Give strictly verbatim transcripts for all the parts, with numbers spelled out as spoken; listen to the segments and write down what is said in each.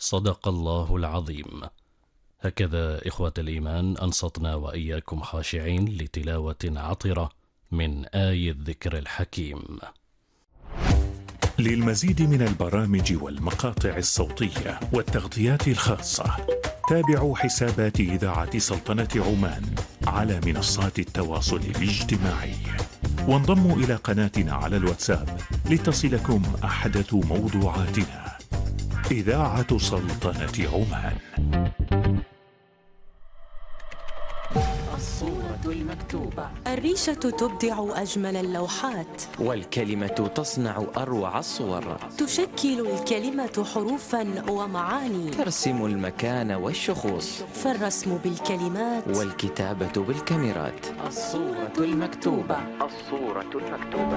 صدق الله العظيم. هكذا إخوة الإيمان أنصتنا وإياكم خاشعين لتلاوة عطرة من آي الذكر الحكيم. للمزيد من البرامج والمقاطع الصوتية والتغطيات الخاصة تابعوا حسابات إذاعة سلطنة عمان على منصات التواصل الاجتماعي، وانضموا إلى قناتنا على الواتساب لتصلكم أحدث موضوعاتنا. إذاعة سلطنة عمان. الصورة المكتوبة. الريشة تبدع أجمل اللوحات، والكلمة تصنع أروع الصور. تشكل الكلمة حروفا ومعاني، ترسم المكان والشخوص، فالرسم بالكلمات والكتابة بالكاميرات. الصورة المكتوبة. الصورة المكتوبة.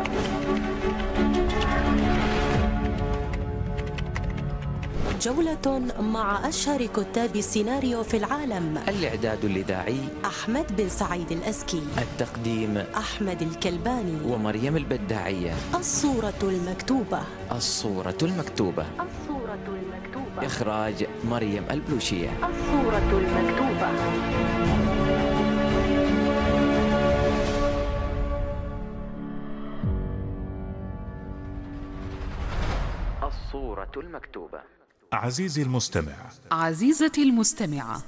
جولة مع أشهر كتاب السيناريو في العالم. الإعداد الإذاعي أحمد بن سعيد الأزكي، التقديم أحمد الكلباني ومريم البداعية. الصورة المكتوبة. الصورة المكتوبة. الصورة المكتوبة. إخراج مريم البلوشية. الصورة المكتوبة. الصورة المكتوبة. عزيزي المستمع، عزيزتي المستمعة،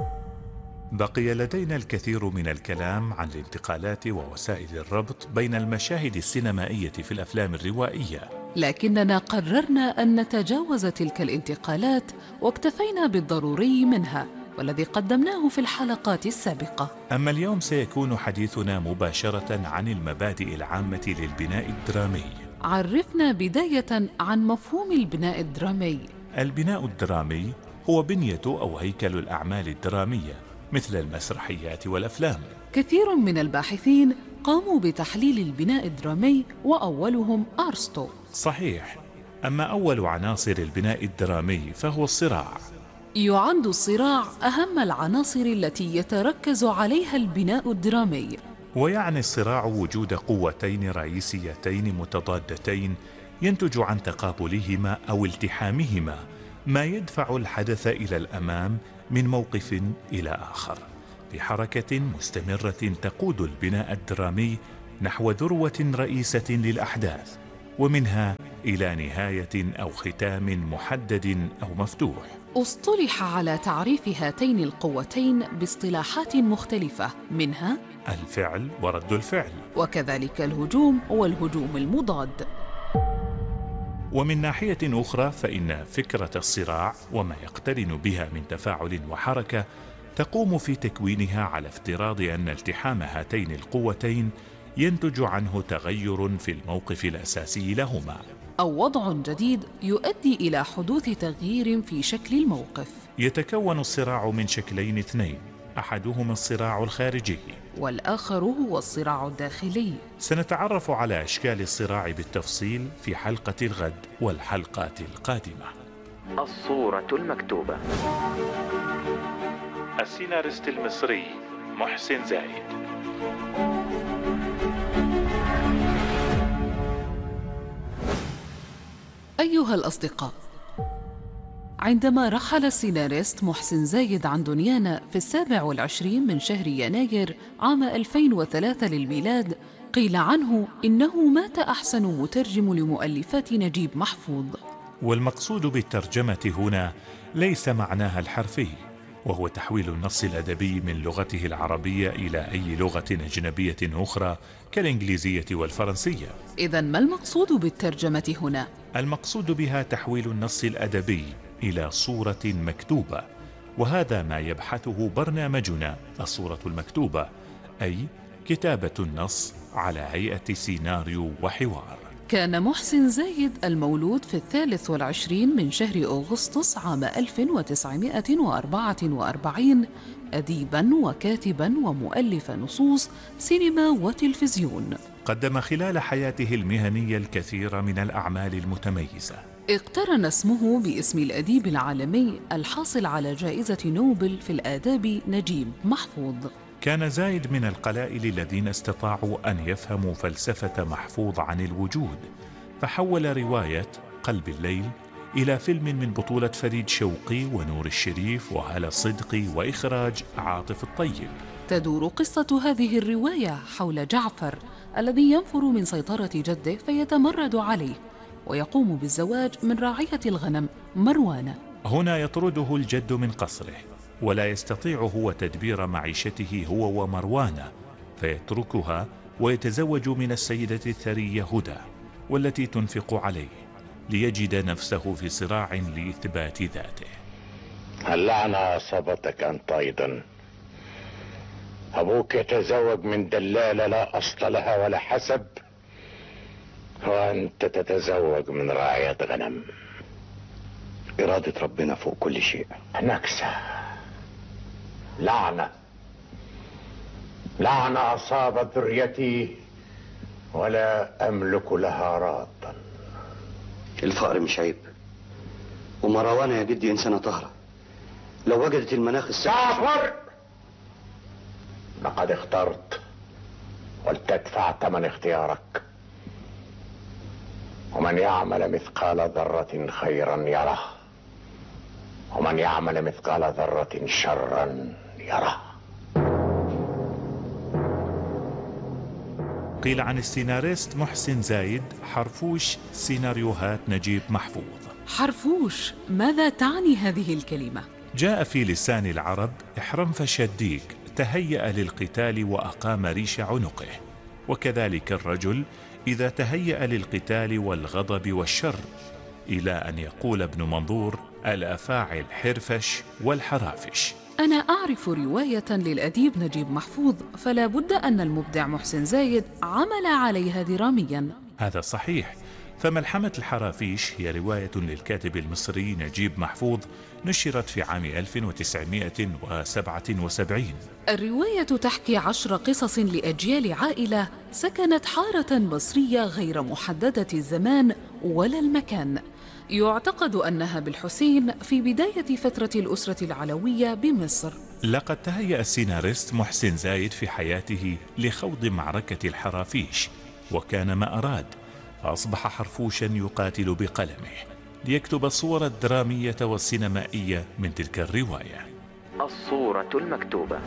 بقي لدينا الكثير من الكلام عن الانتقالات ووسائل الربط بين المشاهد السينمائية في الأفلام الروائية، لكننا قررنا أن نتجاوز تلك الانتقالات واكتفينا بالضروري منها والذي قدمناه في الحلقات السابقة. أما اليوم سيكون حديثنا مباشرة عن المبادئ العامة للبناء الدرامي. عرفنا بداية عن مفهوم البناء الدرامي. البناء الدرامي هو بنية أو هيكل الأعمال الدرامية مثل المسرحيات والأفلام. كثير من الباحثين قاموا بتحليل البناء الدرامي وأولهم أرسطو. صحيح، أما أول عناصر البناء الدرامي فهو الصراع. يعد الصراع أهم العناصر التي يتركز عليها البناء الدرامي، ويعني الصراع وجود قوتين رئيسيتين متضادتين ينتج عن تقابلهما أو التحامهما ما يدفع الحدث إلى الأمام من موقف إلى آخر بحركة مستمرة تقود البناء الدرامي نحو ذروة رئيسة للأحداث، ومنها إلى نهاية أو ختام محدد أو مفتوح. اصطلح على تعريف هاتين القوتين باصطلاحات مختلفة، منها الفعل ورد الفعل، وكذلك الهجوم والهجوم المضاد. ومن ناحية أخرى فإن فكرة الصراع وما يقترن بها من تفاعل وحركة تقوم في تكوينها على افتراض أن التحام هاتين القوتين ينتج عنه تغير في الموقف الأساسي لهما، أو وضع جديد يؤدي إلى حدوث تغيير في شكل الموقف. يتكون الصراع من شكلين اثنين، أحدهما الصراع الخارجي والآخر هو الصراع الداخلي. سنتعرف على أشكال الصراع بالتفصيل في حلقة الغد والحلقات القادمة. الصورة المكتوبة. السيناريست المصري محسن زايد. أيها الأصدقاء، عندما رحل السيناريست محسن زايد عن دنيانا في السابع والعشرين من شهر يناير عام ألفين وثلاثة للميلاد، قيل عنه إنه مات أحسن مترجم لمؤلفات نجيب محفوظ. والمقصود بالترجمة هنا ليس معناها الحرفي، وهو تحويل النص الأدبي من لغته العربية إلى أي لغة أجنبية أخرى كالإنجليزية والفرنسية. إذن ما المقصود بالترجمة هنا؟ المقصود بها تحويل النص الأدبي إلى صورة مكتوبة، وهذا ما يبحثه برنامجنا الصورة المكتوبة، أي كتابة النص على هيئة سيناريو وحوار. كان محسن زايد المولود في الثالث والعشرين من شهر أغسطس عام ألف وتسعمائة وأربعة وأربعين أديباً وكاتباً ومؤلف نصوص سينما وتلفزيون. قدم خلال حياته المهنية الكثير من الأعمال المتميزة. اقترن اسمه باسم الأديب العالمي الحاصل على جائزة نوبل في الآداب نجيب محفوظ. كان زايد من القلائل الذين استطاعوا أن يفهموا فلسفة محفوظ عن الوجود، فحول رواية قلب الليل إلى فيلم من بطولة فريد شوقي ونور الشريف وهالة صدقي وإخراج عاطف الطيب. تدور قصة هذه الرواية حول جعفر الذي ينفر من سيطرة جده فيتمرد عليه ويقوم بالزواج من راعية الغنم مروانة. هنا يطرده الجد من قصره ولا يستطيع هو تدبير معيشته هو ومروانة، فيتركها ويتزوج من السيدة الثرية هدى والتي تنفق عليه ليجد نفسه في صراع لإثبات ذاته. اللعنة أصابتك أنت أيضا. أبوك يتزوج من دلالة لا أصل لها ولا حسب، وأنت تتزوج من راعية غنم. إرادة ربنا فوق كل شيء. نكسة، لعنة، لعنة أصابت ذريتي ولا أملك لها رادا. الفقر مش عيب، ومروانة يا جدي إنسانة طاهرة لو وجدت المناخ الصحي. جعفر، لقد اخترت ولتدفع ثمن اختيارك، ومن يعمل مثقال ذرة خيرا يره، ومن يعمل مثقال ذرة شرا يره. قيل عن السيناريست محسن زايد: حرفوش سيناريوهات نجيب محفوظ. حرفوش، ماذا تعني هذه الكلمة؟ جاء في لسان العرب: احرنفش الديك تهيأ للقتال وأقام ريش عنقه. وكذلك الرجل إذا تهيأ للقتال والغضب والشر، إلى أن يقول ابن منظور: الأفاعل حرفش والحرافش. أنا أعرف رواية للأديب نجيب محفوظ، فلا بد أن المبدع محسن زايد عمل عليها دراميا. هذا صحيح، فملحمة الحرافيش هي رواية للكاتب المصري نجيب محفوظ، نشرت في عام ألف وتسعمائة وسبعة وسبعين. الرواية تحكي عشر قصص لأجيال عائلة سكنت حارة مصرية غير محددة الزمان ولا المكان، يعتقد أنها بالحسين في بداية فترة الأسرة العلوية بمصر. لقد تهيأ السيناريست محسن زايد في حياته لخوض معركة الحرافيش، وكان ما أراد، فأصبح حرفوشا يقاتل بقلمه ليكتب الصور الدرامية والسينمائية من تلك الرواية. الصورة المكتوبة.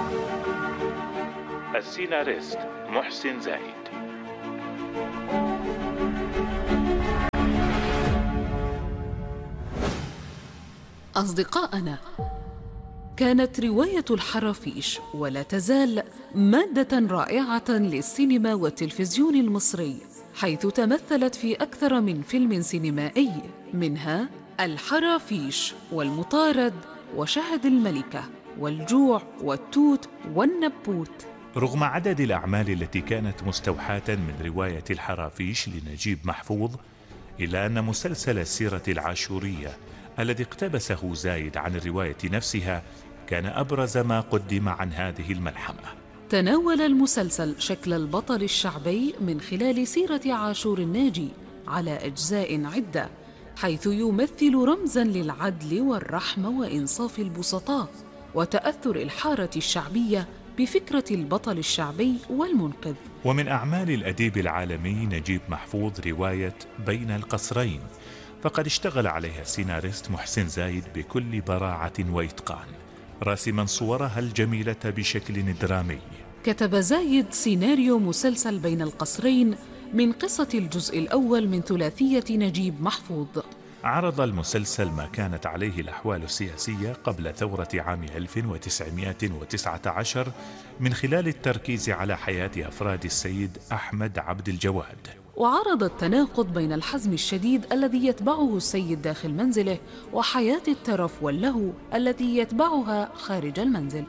السيناريست محسن زايد. أصدقائنا، كانت رواية الحرافيش ولا تزال مادة رائعة للسينما والتلفزيون المصري، حيث تمثلت في أكثر من فيلم سينمائي، منها الحرافيش والمطارد وشهد الملكة والجوع والتوت والنبوت. رغم عدد الأعمال التي كانت مستوحاة من رواية الحرافيش لنجيب محفوظ، إلا أن مسلسل السيرة العاشورية الذي اقتبسه زايد عن الرواية نفسها كان أبرز ما قدم عن هذه الملحمة. تناول المسلسل شكل البطل الشعبي من خلال سيرة عاشور الناجي على أجزاء عدة، حيث يمثل رمزاً للعدل والرحمة وإنصاف البسطاء وتأثر الحارة الشعبية بفكرة البطل الشعبي والمنقذ. ومن أعمال الأديب العالمي نجيب محفوظ رواية بين القصرين، فقد اشتغل عليها السيناريست محسن زايد بكل براعة وإتقان، راسما صورها الجميلة بشكل درامي. كتب زايد سيناريو مسلسل بين القصرين من قصة الجزء الأول من ثلاثية نجيب محفوظ. عرض المسلسل ما كانت عليه الأحوال السياسية قبل ثورة عام ألف وتسعمائة وتسعة عشر من خلال التركيز على حياة أفراد السيد أحمد عبد الجواد، وعرض التناقض بين الحزم الشديد الذي يتبعه السيد داخل منزله وحياة الترف واللهو التي يتبعها خارج المنزل.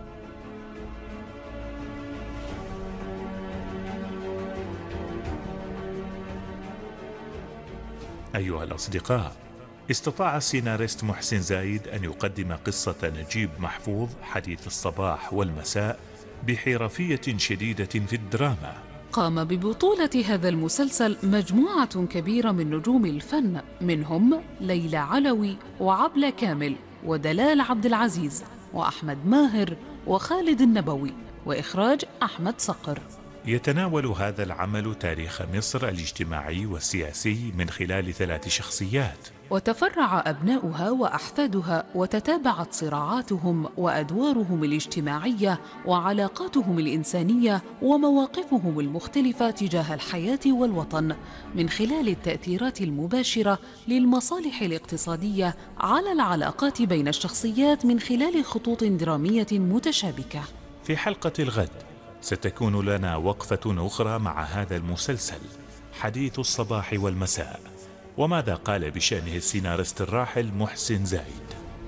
أيها الأصدقاء، استطاع السيناريست محسن زايد أن يقدم قصة نجيب محفوظ حديث الصباح والمساء بحرفية شديدة في الدراما. قام ببطولة هذا المسلسل مجموعة كبيرة من نجوم الفن، منهم ليلى علوي وعبلة كامل ودلال عبد العزيز وأحمد ماهر وخالد النبوي، وإخراج أحمد صقر. يتناول هذا العمل تاريخ مصر الاجتماعي والسياسي من خلال ثلاث شخصيات. وتفرع أبناؤها وأحفادها، وتتابعت صراعاتهم وأدوارهم الاجتماعية وعلاقاتهم الإنسانية ومواقفهم المختلفة تجاه الحياة والوطن، من خلال التأثيرات المباشرة للمصالح الاقتصادية على العلاقات بين الشخصيات من خلال خطوط درامية متشابكة. في حلقة الغد ستكون لنا وقفة أخرى مع هذا المسلسل حديث الصباح والمساء، وماذا قال بشأنه السيناريست الراحل محسن زايد.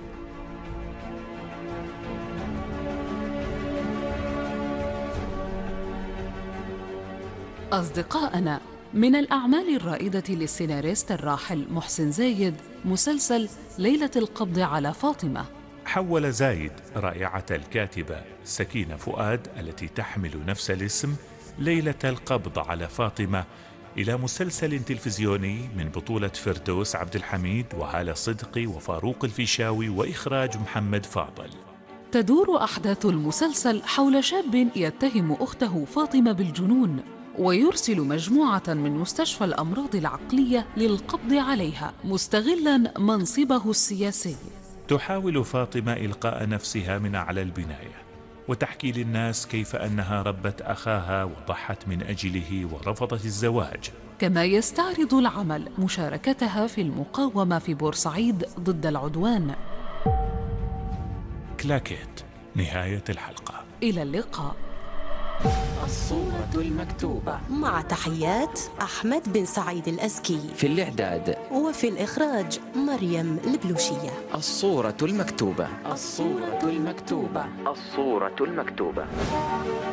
أصدقائنا، من الأعمال الرائدة للسيناريست الراحل محسن زايد مسلسل ليلة القبض على فاطمة. حول زايد رائعة الكاتبة سكينة فؤاد التي تحمل نفس الاسم ليلة القبض على فاطمة إلى مسلسل تلفزيوني من بطولة فردوس عبد الحميد وهالة صدقي وفاروق الفيشاوي وإخراج محمد فاضل. تدور أحداث المسلسل حول شاب يتهم أخته فاطمة بالجنون، ويرسل مجموعة من مستشفى الأمراض العقلية للقبض عليها مستغلاً منصبه السياسي. تحاول فاطمة إلقاء نفسها من أعلى البناية وتحكي للناس كيف أنها ربت أخاها وضحت من أجله ورفضت الزواج. كما يستعرض العمل مشاركتها في المقاومة في بورسعيد ضد العدوان. كلاكيت، نهاية الحلقة. إلى اللقاء. الصورة المكتوبة، مع تحيات أحمد بن سعيد الأزكي، في الإعداد وفي الإخراج مريم البلوشية. الصورة المكتوبة. الصورة المكتوبة. الصورة المكتوبة.